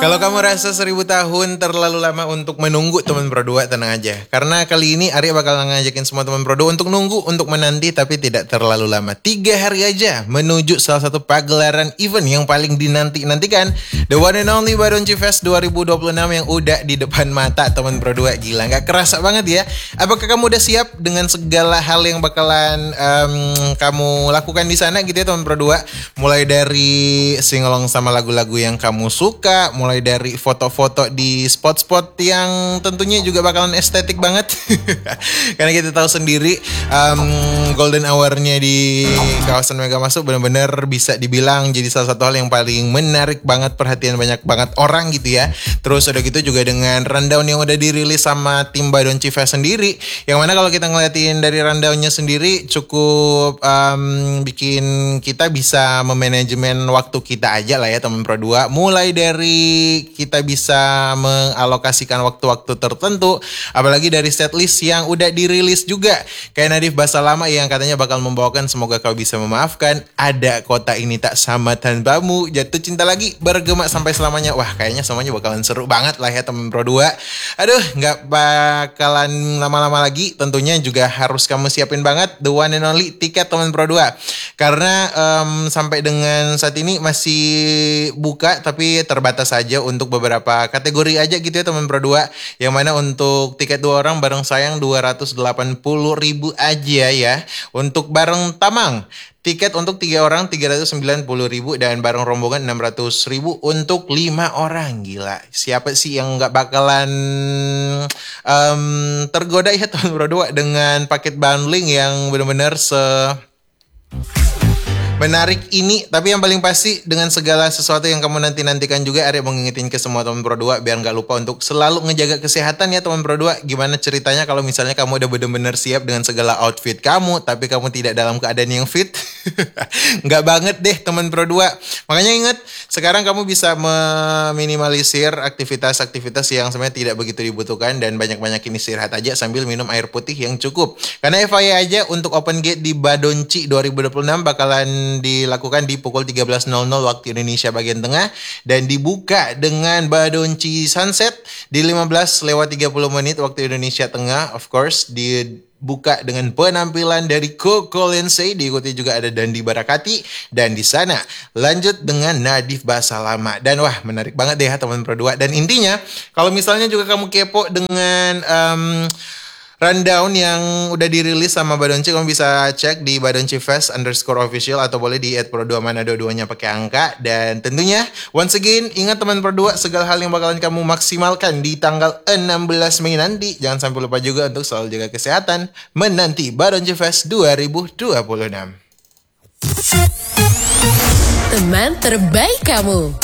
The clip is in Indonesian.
Kalau kamu rasa 1000 tahun terlalu lama untuk menunggu teman Pro 2, tenang aja. Karena kali ini Arya bakal ngajakin semua teman Pro 2 untuk nunggu, untuk menanti, tapi tidak terlalu lama. 3 hari aja menuju salah satu pagelaran event yang paling dinanti-nantikan, The One and Only Badonci Fest 2026 yang udah di depan mata teman Pro 2. Gila, gak kerasa banget ya. Apakah kamu udah siap dengan segala hal yang bakalan kamu lakukan di sana gitu ya teman Pro 2? Mulai dari singalong sama lagu-lagu yang kamu suka, mulai dari foto-foto di spot-spot yang tentunya juga bakalan estetik banget. Karena kita tahu sendiri golden hour-nya di kawasan Mega Masuk benar-benar bisa dibilang jadi salah satu hal yang paling menarik banget perhatian banyak banget orang gitu ya. Terus udah gitu juga dengan rundown yang udah dirilis sama tim Badonci Fest sendiri, yang mana kalau kita ngeliatin dari rundown-nya sendiri cukup bikin kita bisa memanajemen waktu kita aja lah ya teman Pro 2. Mulai dari kita bisa mengalokasikan waktu-waktu tertentu, apalagi dari setlist yang udah dirilis juga. Kayak Nadif Basalamah yang katanya bakal membawakan Semoga Kau Bisa Memaafkan, Ada Kota Ini Tak Sama Tanpamu, Jatuh Cinta Lagi, Bergema Sampai Selamanya. Wah, kayaknya semuanya bakalan seru banget lah ya teman Pro 2. Aduh, gak bakalan lama-lama lagi. Tentunya juga harus kamu siapin banget The One and Only tiket teman Pro 2. Karena sampai dengan saat ini masih buka, tapi terbatas saja untuk beberapa kategori aja gitu ya teman Pro 2. Yang mana untuk tiket 2 orang bareng sayang 280.000 aja ya. Untuk bareng tamang, tiket untuk 3 orang 390.000 dan bareng rombongan 600.000 untuk 5 orang. Gila, siapa sih yang gak bakalan tergoda ya teman Pro 2 dengan paket bundling yang benar-benar menarik ini. Tapi yang paling pasti dengan segala sesuatu yang kamu nantikan juga, Arya mau ngingetin ke semua teman Pro 2 biar gak lupa untuk selalu ngejaga kesehatan ya teman Pro 2. Gimana ceritanya kalau misalnya kamu udah bener-bener siap dengan segala outfit kamu, tapi kamu tidak dalam keadaan yang fit? Gak banget deh teman Pro 2. Makanya ingat, sekarang kamu bisa meminimalisir aktivitas-aktivitas yang sebenarnya tidak begitu dibutuhkan, dan banyak-banyakin istirahat aja sambil minum air putih yang cukup. Karena FYI aja, untuk open gate di Badonci 2026 bakalan dilakukan di pukul 13.00 waktu Indonesia bagian tengah, dan dibuka dengan Badonci Sunset di 15:30 waktu Indonesia Tengah. Of course dibuka dengan penampilan dari Coco Lindsay, diikuti juga ada Dandi Barakati, dan di sana lanjut dengan Nadif Basalamah. Dan wah, menarik banget deh ya teman Pro 2. Dan intinya kalau misalnya juga kamu kepo dengan rundown yang udah dirilis sama Badonci, kamu bisa cek di Badonci Fest _official atau boleh di @pro2manado 2-nya pakai angka. Dan tentunya once again ingat teman Pro 2, segala hal yang bakalan kamu maksimalkan di tanggal 16 Mei nanti. Jangan sampai lupa juga untuk selalu jaga kesehatan menanti Badonci Fest 2026. Teman terbaik kamu.